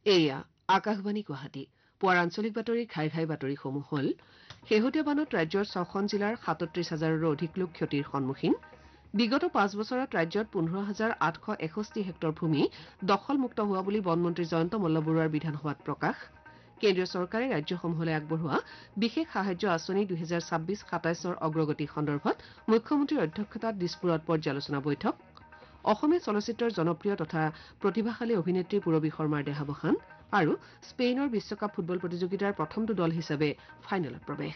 এয়া আকাশবাণী গুৱাহাটী পুৱাৰ আঞ্চলিক বাতৰি ঘাই ঘাই বাতৰিসমূহ হ'ল শেহতীয়া বানত ৰাজ্যৰ ৬খন জিলাৰ ৩৭,০০০ৰো অধিক লোক ক্ষতিৰ সন্মুখীন বিগত ৫ বছৰত ৰাজ্যত ১৫,৮৬১ হেক্টৰ ভূমি দখলমুক্ত হোৱা বুলি বনমন্ত্ৰী জয়ন্ত মল্লবৰুৱাৰ বিধানসভাত প্ৰকাশ কেন্দ্ৰীয় চৰকাৰে ৰাজ্যসমূহলৈ আগবঢ়োৱা বিশেষ সাহায্য আঁচনি ২০২৬-২৭ৰ অগ্ৰগতি সন্দৰ্ভত মুখ্যমন্ত্ৰীৰ অধ্যক্ষতাত দিছপুৰত পৰ্যালোচনা বৈঠক অসমীয়া চলচ্চিত্ৰৰ জনপ্ৰিয় তথা প্ৰতিভাশালী অভিনেত্ৰী পূৰবী শৰ্মাৰ দেহাৱসান আৰু স্পেইনৰ বিশ্বকাপ ফুটবল প্ৰতিযোগিতাৰ প্ৰথমটো দল হিচাপে ফাইনেলত প্ৰৱেশ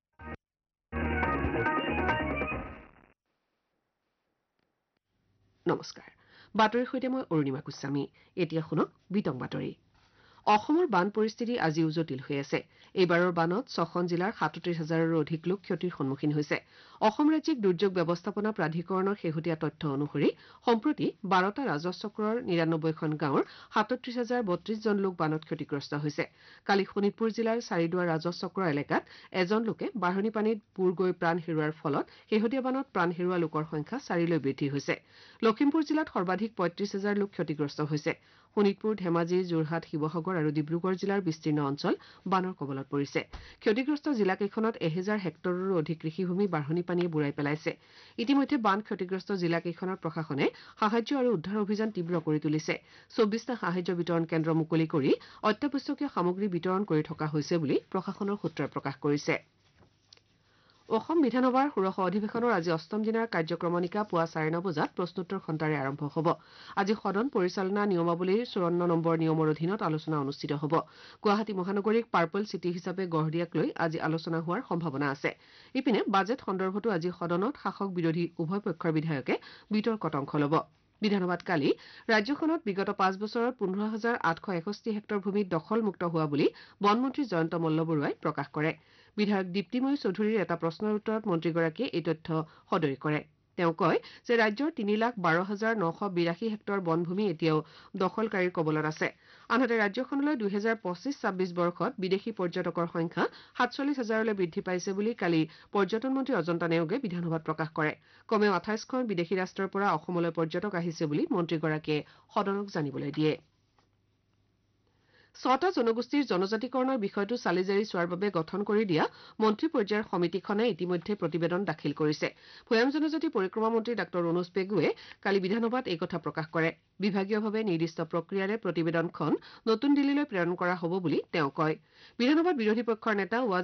নমস্কাৰ বাতৰিৰ সৈতে মই অৰুণিমা গোস্বামী এতিয়া শুনক বিতং বাতৰি অসমৰ বান পৰিস্থিতি আজিও জটিল হৈ আছে এইবাৰৰ বানত ৬খন জিলাৰ ৩৭,০০০ৰো অধিক লোক ক্ষতিৰ সন্মুখীন হৈছে অসম ৰাজ্যিক দুৰ্যোগ ব্যৱস্থাপনা প্ৰাধিকৰণৰ শেহতীয়া তথ্য অনুসৰি সম্প্ৰতি ১২টা ৰাজহ চক্ৰৰ ৯৯খন গাঁৱৰ ৩৭,০৩২ জন লোক বানত ক্ষতিগ্ৰস্ত হৈছে কালি শোণিতপুৰ জিলাৰ চাৰিদুৱাৰ ৰাজহ চক্ৰ এলেকাত এজন লোকে বাঢ়নি পানীত বুৰ গৈ প্ৰাণ হেৰুওৱাৰ ফলত শেহতীয়া বানত প্ৰাণ হেৰুওৱা লোকৰ সংখ্যা ৪লৈ বৃদ্ধি হৈছে লখিমপুৰ জিলাত সৰ্বাধিক ৩৫,০০০ লোক ক্ষতিগ্ৰস্ত হৈছে শোণিতপুৰ ধেমাজি যোৰহাট শিৱসাগৰ আৰু ডিব্ৰুগড় জিলাৰ বিস্তীৰ্ণ অঞ্চল বানৰ কবলত পৰিছে ক্ষতিগ্ৰস্ত জিলাকেইখনত ১,০০০ হেক্টৰৰো অধিক কৃষিভূমি বাঢ়নি পানীয়ে বুৰাই পেলাইছে ইতিমধ্যে বান ক্ষতিগ্ৰস্ত জিলাকেইখনৰ প্ৰশাসনে সাহায্য আৰু উদ্ধাৰ অভিযান তীব্ৰ কৰি তুলিছে ২৪টা সাহায্য বিতৰণ কেন্দ্ৰ মুকলি কৰি অত্যাৱশ্যকীয় সামগ্ৰী বিতৰণ কৰি থকা হৈছে বুলি প্ৰশাসনৰ সূত্ৰই প্ৰকাশ কৰিছে অসম বিধানসভাৰ ষোড়শ অধিৱেশনৰ আজি অষ্টম দিনাৰ কাৰ্যক্ৰমণিকা পুৱা ৯:৩০ বজাত প্ৰশ্নোত্তৰ ঘণ্টাৰে আৰম্ভ হ'ব আজি সদন পৰিচালনা নিয়মাৱলীৰ ৫৪ নম্বৰ নিয়মৰ অধীনত আলোচনা অনুষ্ঠিত হ'ব গুৱাহাটী মহানগৰীক পাৰ্পল চিটি হিচাপে গঢ় দিয়াক লৈ আজি আলোচনা হোৱাৰ সম্ভাৱনা আছে ইপিনে বাজেট সন্দৰ্ভতো আজি সদনত শাসক বিৰোধী উভয় পক্ষৰ বিধায়কে বিতৰ্কত অংশ ল'ব বিধানসভাত কালি ৰাজ্যখনত বিগত ৫ বছৰত ১৫,৮৬১ হেক্টৰ ভূমি দখলমুক্ত হোৱা বুলি বনমন্ত্ৰী জয়ন্ত মল্লবৰুৱাই প্ৰকাশ কৰে বিধায়ক দীপ্তিময়ী চৌধুৰীৰ এটা প্ৰশ্নৰ উত্তৰত মন্ত্ৰীগৰাকীয়ে এই তথ্য সদৰি কৰে তেওঁ কয় যে ৰাজ্যৰ ৩,১২,৯৮২ হেক্টৰ বনভূমি এতিয়াও দখলকাৰীৰ কবলত আছে আনহাতে ৰাজ্যখনলৈ ২০২৫-২৬ বৰ্ষত বিদেশী পৰ্যটকৰ সংখ্যা ৪৭,০০০লৈ বৃদ্ধি পাইছে বুলি কালি পৰ্যটন মন্ত্ৰী অজন্তা নেওগে বিধানসভাত প্ৰকাশ কৰে কমেও ২৮খন বিদেশী ৰাষ্ট্ৰৰ পৰা অসমলৈ পৰ্যটক আহিছে বুলি মন্ত্ৰীগৰাকীয়ে সদনক জানিবলৈ দিয়ে ৬টা জনগোষ্ঠীৰ জনজাতিকৰণৰ বিষয়টো চালিজাৰি চোৱাৰ বাবে গঠন কৰি দিয়া মন্ত্ৰী পৰ্যায়ৰ সমিতিখনে ইতিমধ্যে প্ৰতিবেদন দাখিল কৰিছে ভৈয়াম জনজাতি পৰিক্ৰমা মন্ত্ৰী ডাঃ অনুজ পেগুৱে কালি বিধানসভাত এই কথা প্ৰকাশ কৰে বিভাগীয়ভাৱে নিৰ্দিষ্ট প্ৰক্ৰিয়াৰে প্ৰতিবেদনখন নতুন দিল্লীলৈ প্ৰেৰণ কৰা হ'ব বুলি তেওঁ কয় বিধানসভাত বিৰোধী পক্ষৰ নেতা